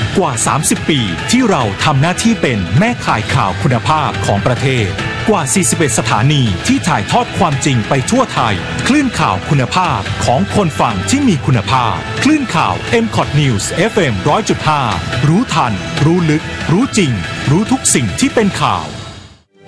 กว่า30 ปีที่เราทำหน้าที่เป็นแม่ข่ายข่าวคุณภาพของประเทศกว่า41สถานีที่ถ่ายทอดความจริงไปทั่วไทยคลื่นข่าวคุณภาพของคนฟังที่มีคุณภาพคลื่นข่าว MCOT News FM 100.5 รู้ทันรู้ลึกรู้จริงรู้ทุกสิ่งที่เป็นข่าว